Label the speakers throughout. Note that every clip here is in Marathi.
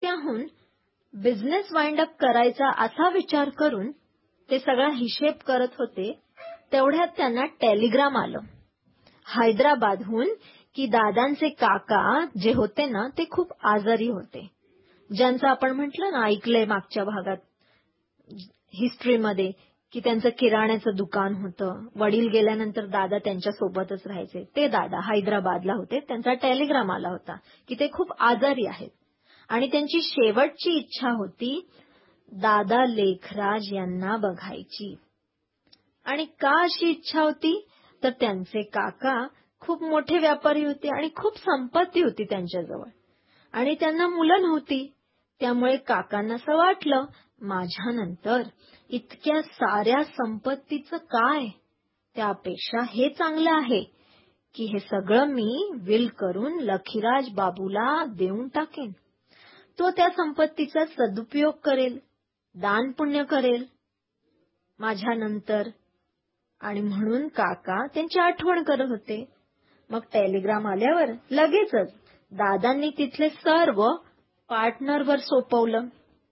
Speaker 1: पुण्याहून बिझनेस वाइंड अप करायचा असा विचार करून ते सगळा हिशेब करत होते, तेवढ्यात त्यांना टेलिग्राम आलं हैदराबादहून की दादांचे काका जे होते ना ते खूप आजारी होते. ज्यांचं आपण म्हटलं ना, ऐकलंय मागच्या भागात हिस्ट्रीमध्ये की त्यांचं किराण्याचं दुकान होतं, वडील गेल्यानंतर दादा त्यांच्या सोबतच राहायचे. ते दादा हैदराबादला होते. त्यांचा टेलिग्राम आला होता की ते खूप आजारी आहेत आणि त्यांची शेवटची इच्छा होती दादा लेखराज यांना बघायची. आणि का अशी इच्छा होती, तर त्यांचे काका खूप मोठे व्यापारी होते आणि खूप संपत्ती होती त्यांच्याजवळ आणि त्यांना मुलं नव्हती. त्यामुळे काकांना असं वाटलं, माझ्यानंतर इतक्या साऱ्या संपत्तीचं काय, त्यापेक्षा हे चांगलं आहे की हे सगळं मी विल करून लखीराज बाबूला देऊन टाकेन. तो त्या संपत्तीचा सदुपयोग करेल, दान पुण्य करेल माझ्यानंतर. आणि म्हणून काका त्यांची आठवण करत होते. मग टेलिग्राम आल्यावर लगेचच दादांनी तिथले सर्व पार्टनरवर सोपवलं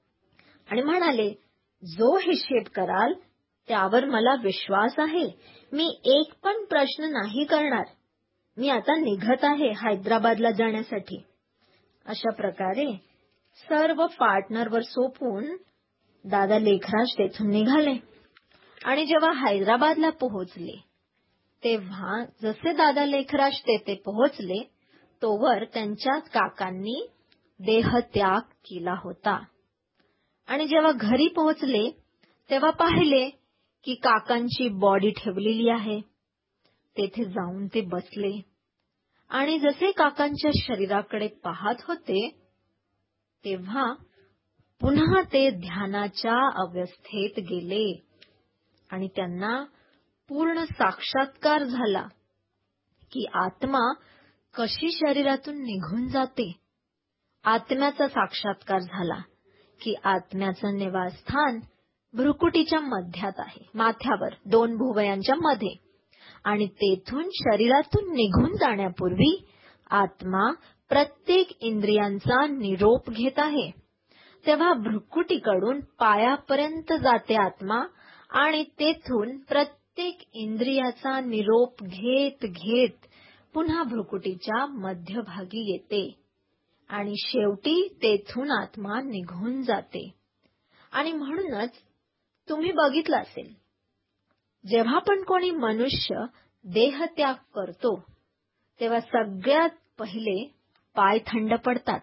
Speaker 1: आणि म्हणाले, जो हिशेब कराल त्यावर मला विश्वास आहे, मी एक पण प्रश्न नाही करणार. मी आता निघत आहे हैदराबादला जाण्यासाठी. अशा प्रकारे सर्व पार्टनरवर सोपवून दादा लेखराज तेथून निघाले आणि जेव्हा हैदराबादला पोहोचले तेव्हा जसे दादा लेखराज तेथे पोहोचले तोवर त्यांच्या काकांनी देहत्याग केला होता. आणि जेव्हा घरी पोहोचले तेव्हा पाहिले की काकांची बॉडी ठेवलेली आहे. तेथे जाऊन ते बसले आणि जसे काकांच्या शरीराकडे पाहत होते तेव्हा पुन्हा ते ध्यानाच्या अवस्थेत गेले आणि त्यांना पूर्ण साक्षात्कार झाला की आत्मा कशी शरीरातून निघून जाते. आत्म्याचा साक्षात्कार झाला की आत्म्याचं निवासस्थान भ्रुकुटीच्या मध्यात आहे, माथ्यावर 2 भुवयांच्या मध्ये. आणि तेथून शरीरातून निघून जाण्यापूर्वी आत्मा प्रत्येक इंद्रियांचा निरोप घेत आहे. तेव्हा भ्रुकुटीकडून पायापर्यंत जाते आत्मा आणि तेथून प्रत्येक इंद्रियाचा निरोप घेत घेत पुन्हा भ्रुकुटीच्या मध्यभागी येते आणि शेवटी तेथून आत्मा निघून जाते. आणि म्हणूनच तुम्ही बघितलं असेल, जेव्हा पण कोणी मनुष्य देहत्याग करतो तेव्हा सगळ्यात पहिले पाय थंड पडतात.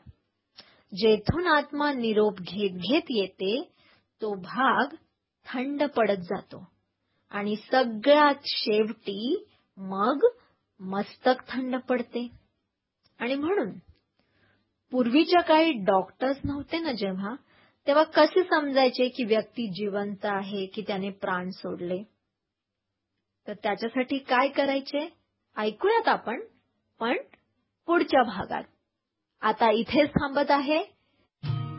Speaker 1: जेथून आत्मा निरोप घेत घेत येते तो भाग थंड पडत जातो आणि सगळ्यात शेवटी मग मस्तक थंड पडते. आणि म्हणून पूर्वीच्या काळी डॉक्टर्स नव्हते ना जेव्हा, तेव्हा कसे समजायचे की व्यक्ती जिवंत आहे की त्याने प्राण सोडले. तर त्याच्यासाठी काय करायचे ऐकूयात आपण, पण पुढच्या भागात. आता इथेच थांबत आहे.